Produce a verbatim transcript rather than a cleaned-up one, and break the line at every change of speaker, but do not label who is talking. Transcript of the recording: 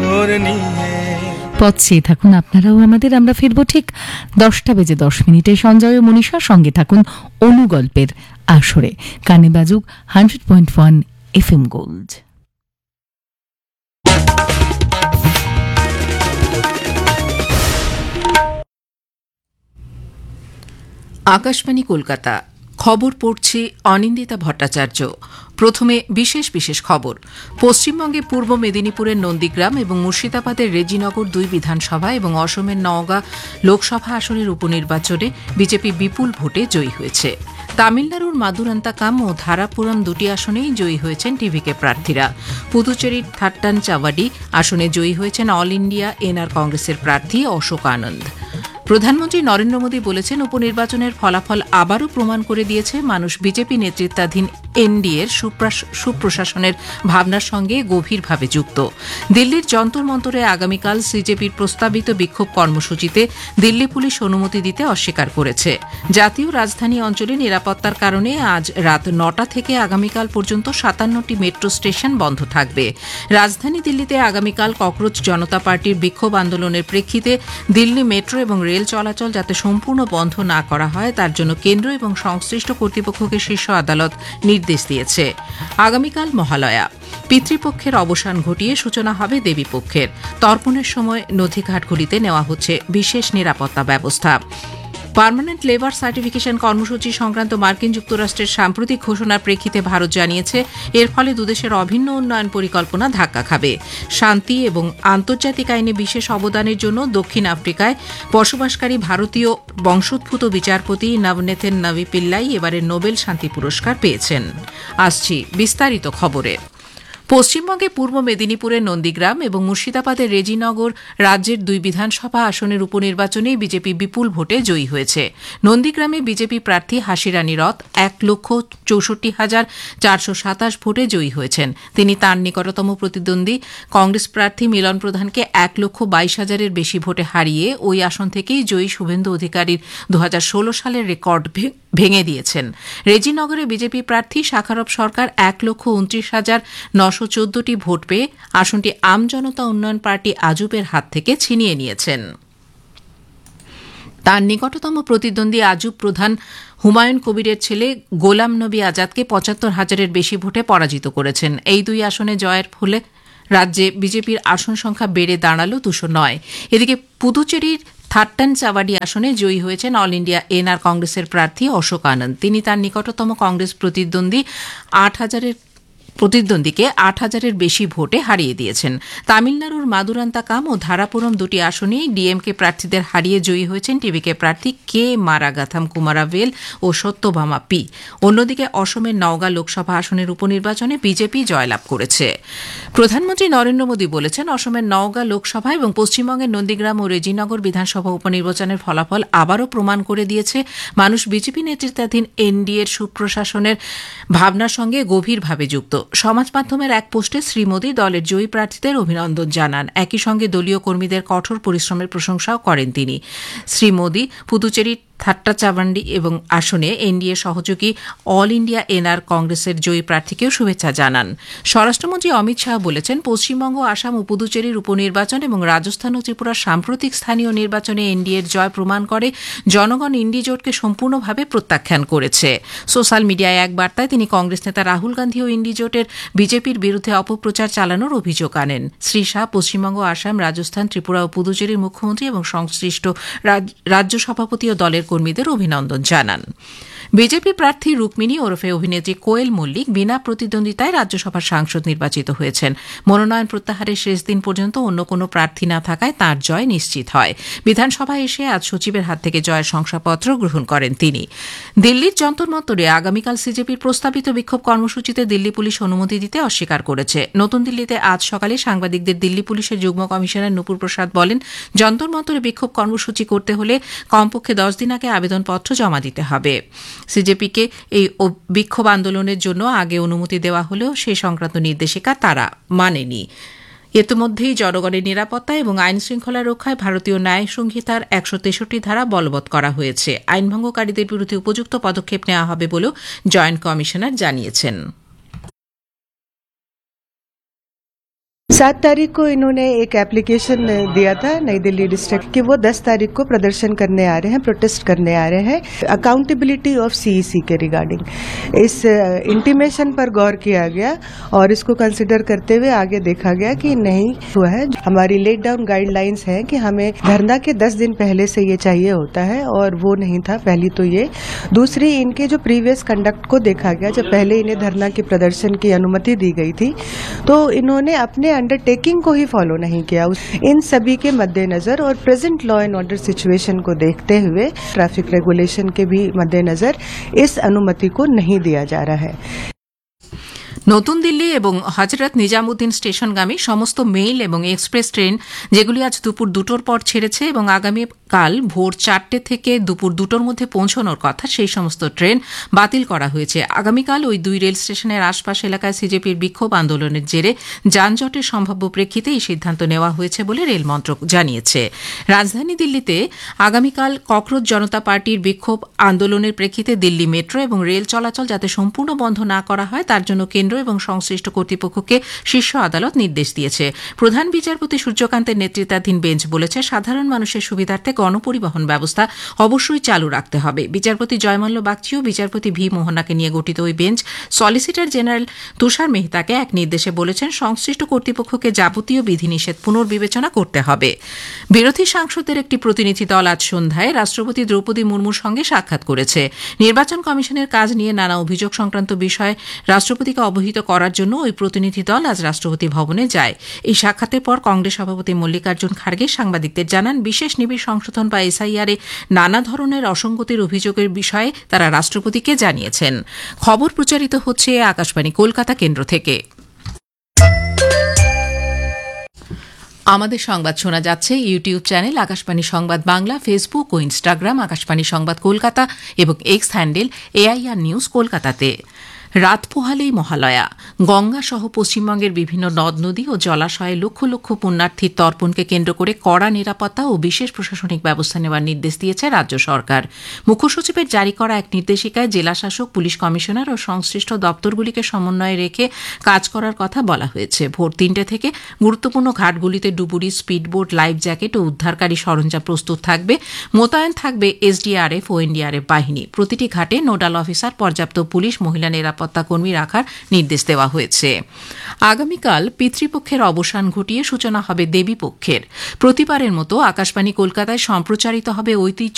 পথ চেয়ে থাকুন আপনারাও আমাদের। আমরা ফিরবো ঠিক দশটা বেজে দশ মিনিটে। সঞ্জয় ও মনীষার সঙ্গে থাকুন অনুগল্পের আসরে। কানে বাজুক hundred point one F M gold.
Akashvani Kolkata. খবর পড়ছি অনিন্দিতা ভট্টাচার্য। প্রথমে বিশেষ বিশেষ খবর। পশ্চিমবঙ্গে পূর্ব মেদিনীপুরের নন্দীগ্রাম এবং মুর্শিদাবাদের রেজিনগর দুই বিধানসভা এবং অসমের নওগাঁ লোকসভা আসনের উপনির্বাচনে বিজেপি বিপুল ভোটে জয়ী হয়েছে। তামিলনাড়ুর মাদুরান্তাকাম ও ধারাপুরম দুটি আসনেই জয়ী হয়েছেন টিভিকে প্রার্থীরা। পুদুচেরির থাট্টান চাওয়াডি আসনে জয়ী হয়েছেন অল ইন্ডিয়া এনআর কংগ্রেসের প্রার্থী অশোক আনন্দ। প্রধানমন্ত্রী নরেন্দ্র মোদী বলেছেন, উপনির্বাচনের ফলাফল আবারও প্রমাণ করে দিয়েছে মানুষ বিজেপি নেতৃত্বাধীন এনডিএর সুপ্রশাসনের ভাবনার সঙ্গে গভীরভাবে যুক্ত। দিল্লির যন্তর মন্তরে আগামীকাল সিজেপির প্রস্তাবিত বিক্ষোভ কর্মসূচিতে দিল্লি পুলিশ অনুমতি দিতে অস্বীকার করেছে। জাতীয় রাজধানী অঞ্চলে নিরাপত্তার কারণে আজ রাত নটা থেকে আগামীকাল পর্যন্ত সাতান্নটি মেট্রো স্টেশন বন্ধ থাকবে। রাজধানী দিল্লিতে আগামীকাল ককরোচ জনতা পার্টির বিক্ষোভ আন্দোলনের প্রেক্ষিতে দিল্লি মেট্রো এবং রেল চলাচল যাতে সম্পূর্ণ বন্ধ না করা হয় তার জন্য কেন্দ্র এবং সংশ্লিষ্ট কর্তৃপক্ষকে শীর্ষ আদালত নির্দেশ দিয়েছে। আগামীকাল মহালয়া। পিতৃপক্ষের অবসান ঘটিয়ে সূচনা হবে দেবীপক্ষের। তর্পণের সময় নদীঘাটগুলিতে নেওয়া হচ্ছে বিশেষ নিরাপত্তা ব্যবস্থা। পার্মানেন্ট লেবার সার্টিফিকেশন কর্মসূচি সংক্রান্ত মার্কিন যুক্তরাষ্ট্রের সাম্প্রতিক ঘোষণার প্রেক্ষিতে ভারত জানিয়েছে, এর ফলে দুদেশের অভিন্ন উন্নয়ন পরিকল্পনা ধাক্কা খাবে। শান্তি এবং আন্তর্জাতিক আইনে বিশেষ অবদানের জন্য দক্ষিণ আফ্রিকায় বসবাসকারী ভারতীয় বংশোদ্ভূত বিচারপতি নবনেথেন নবি পিল্লাই এবারের নোবেল শান্তি পুরস্কার পেয়েছেন। আসছি বিস্তারিত খবরে। পশ্চিমবঙ্গে পূর্ব মেদিনীপুরের নন্দীগ্রাম এবং মুর্শিদাবাদের রেজিনগর রাজ্যের দুই বিধানসভা আসনের উপনির্বাচনে বিজেপি বিপুল ভোটে জয়ী হয়েছে। নন্দীগ্রামে বিজেপি প্রার্থী হাসিরানী রথ এক লক্ষ চৌষট্টি হাজার চারশো সাতাশ ভোটে জয়ী হয়েছেন। তিনি তাঁর নিকটতম প্রতিদ্বন্দ্বী কংগ্রেস প্রার্থী মিলন প্রধানকে এক লক্ষ বাইশ হাজারের বেশি ভোটে হারিয়ে ওই আসন থেকেই জয়ী শুভেন্দু অধিকারীর দু হাজার ষোলো সালের রেকর্ড ভেঙে দিয়েছেন। রেজিনগরে বিজেপি প্রার্থী শাখারব সরকার এক লক্ষ উনত্রিশ হাজার নশো চোদ্দটি ভোট পেয়ে আসনটি আম জনতা উন্নয়ন পার্টি আজুবের হাত থেকে ছিনিয়ে নিয়েছেন। তার নিকটতম প্রতিদ্বন্দ্বী আজুব প্রধান হুমায়ুন কবিরের ছেলে গোলাম নবী আজাদকে পঁচাত্তর হাজারের বেশি ভোটে পরাজিত করেছেন। এই দুই আসনে জয়ের ফলে রাজ্যে বিজেপির আসন সংখ্যা বেড়ে দাঁড়াল দুশো নয়। এদিকে পুদুচেরির থাট্টান চাওয়াডি আসনে জয়ী হয়েছেন অল ইন্ডিয়া এনআর কংগ্রেসের প্রার্থী অশোক আনন্দ। তিনি তার নিকটতম কংগ্রেস প্রতিদ্বন্দ্বী আট হাজারের প্রতিদ্বন্দ্বীকে আট হাজারের বেশি ভোটে হারিয়ে দিয়েছেন। তামিলনাড়ুর মাদুরান্তাকাম ও ধারাপুরম দুটি আসনেই ডিএমকে প্রার্থীদের হারিয়ে জয়ী হয়েছেন টিভিকে প্রার্থী কে মারাগাথাম কুমারাভেল ও সত্যভামা পি। অন্যদিকে অসমের নওগাঁ লোকসভা আসনের উপনির্বাচনে বিজেপি জয়লাভ করেছে। প্রধানমন্ত্রী নরেন্দ্র মোদী বলেছেন, অসমের নওগাঁ লোকসভা এবং পশ্চিমবঙ্গের নন্দীগ্রাম ও রেজিনগর বিধানসভা উপনির্বাচনের ফলাফল আবারও প্রমাণ করে দিয়েছে মানুষ বিজেপি নেতৃত্বাধীন এনডিএর সুপ্রশাসনের ভাবনার সঙ্গে গভীরভাবে যুক্ত। সমাজ মাধ্যমের এক পোস্টে শ্রী মোদী দলের জয়ী প্রার্থীদের অভিনন্দন জানান। একই সঙ্গে দলীয় কর্মীদের কঠোর পরিশ্রমের প্রশংসাও করেন তিনি। শ্রী মোদী পুদুচেরির থাট্টা চাওয়াডি এবং আসনে এনডিএ সহযোগী অল ইন্ডিয়া এনআর কংগ্রেসের জয়ী প্রার্থীকেও শুভেচ্ছা জানান। স্বরাষ্ট্রমন্ত্রী অমিত শাহ বলেছেন, পশ্চিমবঙ্গ, আসাম ও পুদুচেরির উপনির্বাচন এবং রাজস্থান ও ত্রিপুরার সাম্প্রতিক স্থানীয় নির্বাচনে এনডিএর জয় প্রমাণ করে জনগণ ইন্ডি জোটকে সম্পূর্ণভাবে প্রত্যাখ্যান করেছে। সোশ্যাল মিডিয়ায় এক বার্তায় তিনি কংগ্রেস নেতা রাহুল গান্ধী ও ইন্ডি জোটের বিজেপির বিরুদ্ধে অপপ্রচার চালানোর অভিযোগ আনেন। শ্রী শাহ পশ্চিমবঙ্গ, আসাম, রাজস্থান, ত্রিপুরা ও পুদুচেরির মুখ্যমন্ত্রী এবং সংশ্লিষ্ট রাজ্য সভাপতি ও দলের কর্মীদের অভিনন্দন জানান। বিজেপি প্রার্থী রুক্মিণী ওরফে অভিনেত্রী কোয়েল মল্লিক বিনা প্রতিদ্বন্দ্বিতায় রাজ্যসভার সাংসদ নির্বাচিত হয়েছেন। মনোনয়ন প্রত্যাহারের শেষ দিন পর্যন্ত অন্য কোনো প্রার্থী না থাকায় তাঁর জয় নিশ্চিত হয়। বিধানসভায় এসে আজ সচিবের হাত থেকে জয়ের শংসাপত্র গ্রহণ করেন তিনি। দিল্লির যন্তর মন্তরে আগামীকাল সিজেপির প্রস্তাবিত বিক্ষোভ কর্মসূচিতে দিল্লি পুলিশ অনুমতি দিতে অস্বীকার করেছে। নতুন দিল্লিতে আজ সকালে সাংবাদিকদের দিল্লি পুলিশের যুগ্ম কমিশনার নুপুর প্রসাদ বলেন, যন্তর মন্তরে বিক্ষোভ কর্মসূচি করতে হলে কমপক্ষে দশ দিন আগে আবেদনপত্র জমা দিতে হবে। সিজেপিকে এই বিক্ষোভ আন্দোলনের জন্য আগে অনুমতি দেওয়া হলেও সে সংক্রান্ত নির্দেশিকা তারা মানেনি। ইতিমধ্যেই জনগণের নিরাপত্তা এবং আইন শৃঙ্খলা রক্ষায় ভারতীয় ন্যায় সংহিতার একশো তেষট্টি ধারা বলবৎ করা হয়েছে। আইনভঙ্গকারীদের বিরুদ্ধে উপযুক্ত পদক্ষেপ নেওয়া হবে বলেও জয়েন্ট কমিশনার জানিয়েছেন।
सात तारीख को इन्होंने एक एप्लीकेशन दिया था नई दिल्ली डिस्ट्रिक्ट कि वो दस तारीख को प्रदर्शन करने आ रहे हैं, प्रोटेस्ट करने आ रहे हैं अकाउंटेबिलिटी ऑफ सीईसी के रिगार्डिंग। इस इंटीमेशन पर गौर किया गया और इसको कंसिडर करते हुए आगे देखा गया कि नहीं हुआ है। हमारी लेट डाउन गाइडलाइंस है कि हमें धरना के दस दिन पहले से ये चाहिए होता है और वो नहीं था। पहली तो ये, दूसरी इनके जो प्रीवियस कंडक्ट को देखा गया, जब पहले इन्हें धरना के प्रदर्शन की अनुमति दी गई थी तो इन्होंने अपने अंडरटेकिंग को ही फॉलो नहीं किया। इन सभी के मद्देनजर और present law and order situation को देखते हुए ट्रैफिक रेगुलेशन के भी मद्देनजर इस अनुमति को नहीं दिया जा रहा है।
নতুন দিল্লি এবং হজরত নিজামুদ্দিন স্টেশনগামী সমস্ত মেইল এবং এক্সপ্রেস ট্রেন যেগুলি আজ দুপুর দুটোর পর ছেড়েছে এবং আগামীকাল ভোর চারটে থেকে দুপুর দুটোর মধ্যে পৌঁছানোর কথা সেই সমস্ত ট্রেন বাতিল করা হয়েছে। আগামীকাল ওই দুই রেল স্টেশনের আশপাশ এলাকায় সিজেপির বিক্ষোভ আন্দোলনের জেরে যানজটের সম্ভাব্য প্রেক্ষিতে এই সিদ্ধান্ত নেওয়া হয়েছে বলে রেল মন্ত্রক জানিয়েছে। রাজধানী দিল্লিতে আগামীকাল ককরোচ জনতা পার্টির বিক্ষোভ আন্দোলনের প্রেক্ষিতে দিল্লি মেট্রো এবং রেল চলাচল যাতে সম্পূর্ণ বন্ধ না করা হয় তার জন্য কেন্দ্র এবং সংশ্লিষ্ট কর্তৃপক্ষকে শীর্ষ আদালত নির্দেশ দিয়েছে। প্রধান বিচারপতি সূর্যকান্তের নেতৃত্বাধীন বেঞ্চ বলেছে সাধারণ মানুষের সুবিধার্থে গণপরিবহন ব্যবস্থা অবশ্যই চালু রাখতে হবে। বিচারপতি জয়মাল্য বাগচি ও বিচারপতি ভি মোহনাকে নিয়ে গঠিত ওই বেঞ্চ সলিসিটর জেনারেল তুষার মেহতাকে এক নির্দেশে বলেছেন সংশ্লিষ্ট কর্তৃপক্ষকে যাবতীয় বিধিনিষেধ পুনর্বিবেচনা করতে হবে। বিরোধী সাংসদদের একটি প্রতিনিধি দল আজ সন্ধ্যায় রাষ্ট্রপতি দ্রৌপদী মুর্মুর সঙ্গে সাক্ষাৎ করেছে। নির্বাচন কমিশনের কাজ নিয়ে নানা অভিযোগ সংক্রান্ত বিষয়ে রাষ্ট্রপতিকে অবহিত করার জন্য ওই প্রতিনিধি দল আজ রাষ্ট্রপতি ভবনে যায়। এই সাক্ষাতের পর কংগ্রেস সভাপতি মল্লিকার্জুন খার্গে সাংবাদিকদের জানান বিশেষ নিবিড় সংশোধন বা এসআইআর এ নানা ধরনের অসঙ্গতির অভিযোগের বিষয়ে তারা রাষ্ট্রপতিকে জানিয়েছেন। খবর প্রচারিত হচ্ছে আকাশবাণী কলকাতা কেন্দ্র থেকে। আমাদের সংবাদ শোনা যাচ্ছে ইউটিউব চ্যানেল আকাশবাণী সংবাদ বাংলা, ফেসবুক ও ইনস্টাগ্রাম আকাশবাণী সংবাদ কলকাতা এবং এক্স হ্যান্ডেল এআইআর নিউজ কলকাতাতে। রাত পোহালেই মহালয়া। গঙ্গা সহ পশ্চিমবঙ্গের বিভিন্ন নদ নদী ও জলাশয়ে লক্ষ লক্ষ পুণ্যার্থীর তর্পণকে কেন্দ্র করে কড়া নিরাপত্তা ও বিশেষ প্রশাসনিক ব্যবস্থা নেওয়ার নির্দেশ দিয়েছে রাজ্য সরকার। মুখ্য সচিবের জারি করা এক নির্দেশিকায় জেলাশাসক, পুলিশ কমিশনার ও সংশ্লিষ্ট দপ্তরগুলিকে সমন্বয়ে রেখে কাজ করার কথা বলা হয়েছে। ভোর তিনটে থেকে গুরুত্বপূর্ণ ঘাটগুলিতে ডুবুরি, স্পিডবোট, লাইফ জ্যাকেট ও উদ্ধারকারী সরঞ্জাম প্রস্তুত থাকবে। মোতায়েন থাকবে এসডিআরএফ ও এনডিআরএফ বাহিনী। প্রতিটি ঘাটে নোডাল অফিসার, পর্যাপ্ত পুলিশ, মহিলা নিরাপত্তা কর্মী রাখার নির্দেশ দেওয়া হয়েছে। আগামীকাল পিতৃপক্ষের অবসান ঘটিয়ে সূচনা হবে দেবীপক্ষের। প্রতিবারের মতো আকাশবাণী কলকাতায় সম্প্রচারিত হবে ঐতিহ্য